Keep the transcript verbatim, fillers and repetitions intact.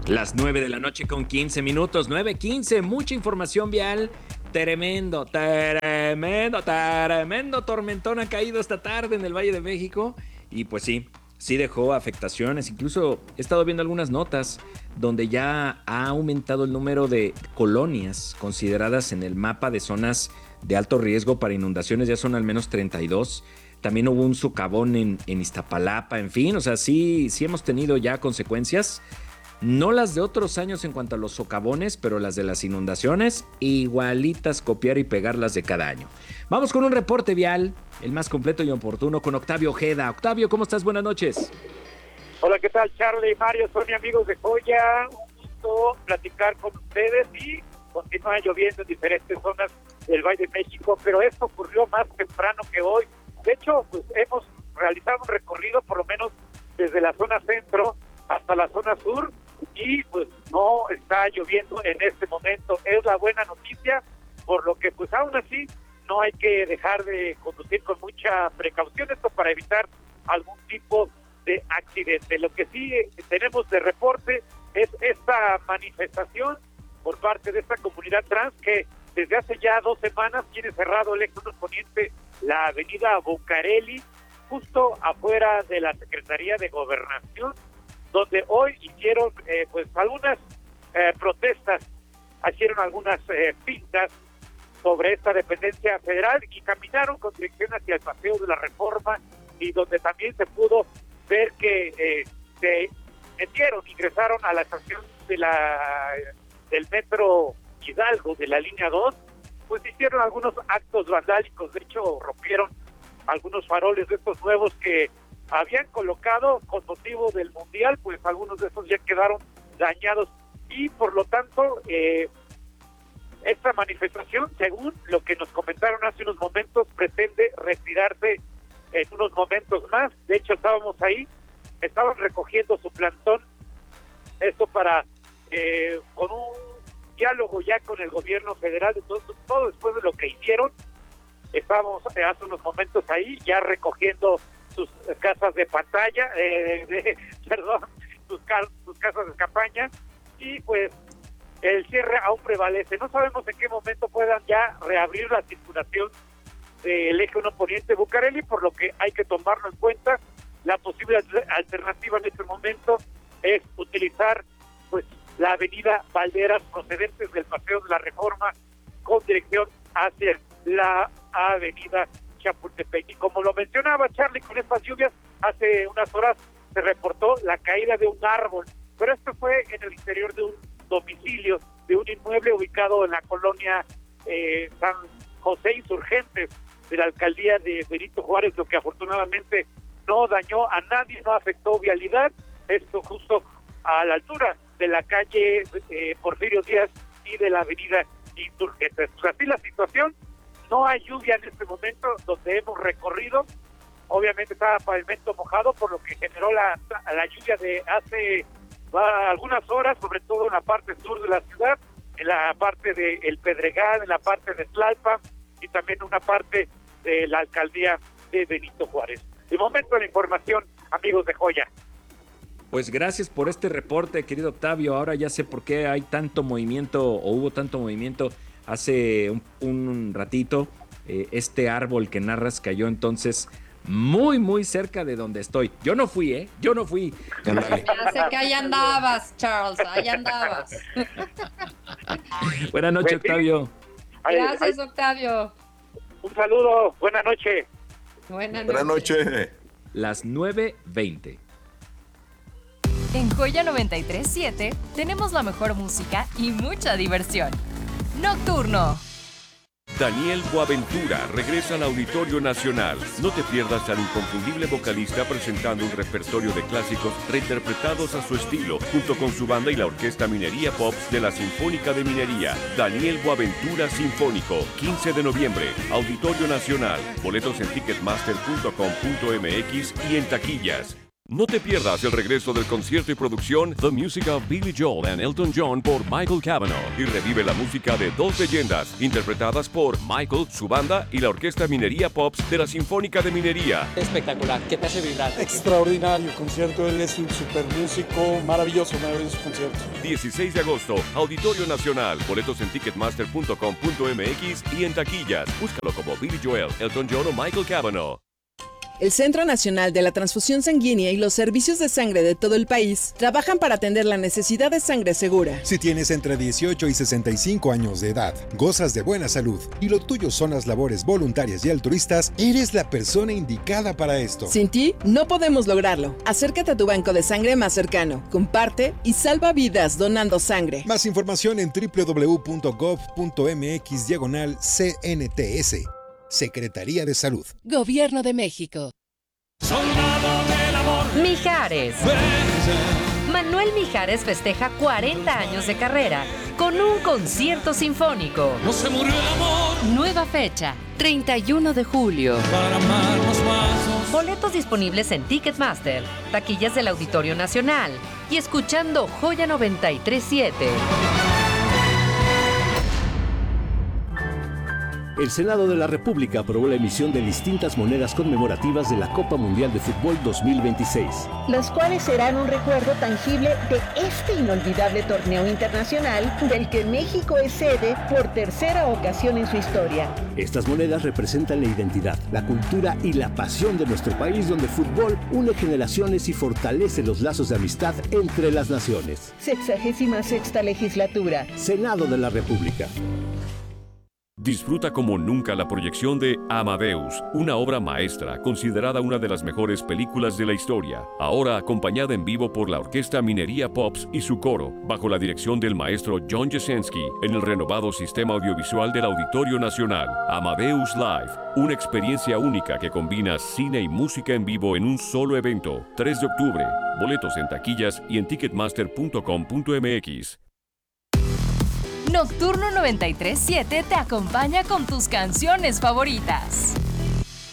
Las nueve de la noche con quince minutos, nueve quince, mucha información vial. Tremendo, tremendo, tremendo tormentón ha caído esta tarde en el Valle de México. Y pues sí, sí dejó afectaciones. Incluso he estado viendo algunas notas donde ya ha aumentado el número de colonias consideradas en el mapa de zonas de alto riesgo para inundaciones. Ya son al menos treinta y dos. También hubo un socavón en, en Iztapalapa, en fin, o sea, sí, sí hemos tenido ya consecuencias. No las de otros años en cuanto a los socavones, pero las de las inundaciones, igualitas copiar y pegar las de cada año. Vamos con un reporte vial, el más completo y oportuno, con Octavio Ojeda. Octavio, ¿cómo estás? Buenas noches. Hola, ¿qué tal, Charlie, Mario? Son mis amigos de Joya. Un gusto platicar con ustedes y continúa lloviendo en diferentes zonas del Valle de México, pero esto ocurrió más temprano que hoy. De hecho, pues hemos realizado un recorrido por lo menos desde la zona centro hasta la zona sur, y pues no está lloviendo en este momento. Es la buena noticia, por lo que pues aún así no hay que dejar de conducir con mucha precaución, esto para evitar algún tipo de accidente. Lo que sí tenemos de reporte es esta manifestación por parte de esta comunidad trans que desde hace ya dos semanas tiene cerrado el eje uno poniente la avenida Bucareli, justo afuera de la Secretaría de Gobernación, donde hoy hicieron eh, pues algunas eh, protestas, hicieron algunas eh, pintas sobre esta dependencia federal y caminaron con dirección hacia el Paseo de la Reforma, y donde también se pudo ver que eh, se metieron, ingresaron a la estación de la del metro Hidalgo de la línea dos, pues hicieron algunos actos vandálicos. De hecho rompieron algunos faroles de estos nuevos que habían colocado con motivo del Mundial, pues algunos de esos ya quedaron dañados, y por lo tanto eh, esta manifestación, según lo que nos comentaron hace unos momentos, pretende retirarse en unos momentos más. De hecho estábamos ahí, estaban recogiendo su plantón, esto para eh, con un diálogo ya con el gobierno federal. Entonces, todo después de lo que hicieron, estábamos eh, hace unos momentos ahí ya recogiendo sus casas de pantalla, eh, de, perdón, sus, sus casas de campaña, y pues el cierre aún prevalece. No sabemos en qué momento puedan ya reabrir la circulación del eje uno poniente Bucareli, por lo que hay que tomarlo en cuenta. La posible alternativa en este momento es utilizar pues la avenida Valderas, procedentes del Paseo de la Reforma, con dirección hacia la avenida Chapultepec. Y como lo mencionaba Charlie, con estas lluvias, hace unas horas se reportó la caída de un árbol, pero esto fue en el interior de un domicilio, de un inmueble ubicado en la colonia eh, San José Insurgentes de la alcaldía de Benito Juárez, lo que afortunadamente no dañó a nadie, no afectó vialidad. Esto justo a la altura de la calle eh, Porfirio Díaz y de la avenida Insurgentes. Pues así la situación. No hay lluvia en este momento donde hemos recorrido. Obviamente estaba pavimento mojado, por lo que generó la, la lluvia de hace va, algunas horas, sobre todo en la parte sur de la ciudad, en la parte de El Pedregal, en la parte de Tlalpan y también una parte de la alcaldía de Benito Juárez. De momento la información, amigos de Joya. Pues gracias por este reporte, querido Octavio. Ahora ya sé por qué hay tanto movimiento, o hubo tanto movimiento hace un, un ratito. Eh, este árbol que narras cayó entonces muy, muy cerca de donde estoy. Yo no fui, ¿eh? Yo no fui. Ya sé que ahí andabas, Charles, ahí andabas. Buenas noches, Octavio. Gracias, Octavio. Un saludo, buenas noches. Buenas Buenas noches. noches. Las nueve veinte. En Joya noventa y tres punto siete tenemos la mejor música y mucha diversión. Nocturno. Daniel Boaventura regresa al Auditorio Nacional. No te pierdas al inconfundible vocalista presentando un repertorio de clásicos reinterpretados a su estilo, junto con su banda y la Orquesta Minería Pops de la Sinfónica de Minería. Daniel Boaventura Sinfónico, quince de noviembre, Auditorio Nacional. Boletos en ticketmaster punto com punto m x y en taquillas. No te pierdas el regreso del concierto y producción The Music of Billy Joel and Elton John por Michael Cavanaugh y revive la música de dos leyendas interpretadas por Michael, su banda y la Orquesta Minería Pops de la Sinfónica de Minería. Espectacular, ¿qué te hace vibrar? Extraordinario concierto, él es un super músico, maravilloso, maravilloso concierto. dieciséis de agosto, Auditorio Nacional, boletos en ticketmaster punto com punto m x y en taquillas. Búscalo como Billy Joel, Elton John o Michael Cavanaugh. El Centro Nacional de la Transfusión Sanguínea y los servicios de sangre de todo el país trabajan para atender la necesidad de sangre segura. Si tienes entre dieciocho y sesenta y cinco años de edad, gozas de buena salud y lo tuyo son las labores voluntarias y altruistas, eres la persona indicada para esto. Sin ti, no podemos lograrlo. Acércate a tu banco de sangre más cercano, comparte y salva vidas donando sangre. Más información en doble u doble u doble u punto gov punto m x diagonal C N T S. Secretaría de Salud. Gobierno de México. Soldado del amor. Mijares. Manuel Mijares festeja cuarenta años de carrera con un concierto sinfónico. No se murió el amor. Nueva fecha, treinta y uno de julio. Para amarnos más. Boletos disponibles en Ticketmaster, taquillas del Auditorio Nacional y escuchando Joya noventa y tres siete. El Senado de la República aprobó la emisión de distintas monedas conmemorativas de la Copa Mundial de Fútbol dos mil veintiséis. Las cuales serán un recuerdo tangible de este inolvidable torneo internacional del que México es sede por tercera ocasión en su historia. Estas monedas representan la identidad, la cultura y la pasión de nuestro país, donde el fútbol une generaciones y fortalece los lazos de amistad entre las naciones. Sexagésima sexta legislatura. Senado de la República. Disfruta como nunca la proyección de Amadeus, una obra maestra considerada una de las mejores películas de la historia, ahora acompañada en vivo por la Orquesta Minería Pops y su coro, bajo la dirección del maestro John Jasenski, en el renovado sistema audiovisual del Auditorio Nacional. Amadeus Live, una experiencia única que combina cine y música en vivo en un solo evento. tres de octubre, boletos en taquillas y en ticketmaster punto com punto m x. Nocturno noventa y tres siete te acompaña con tus canciones favoritas.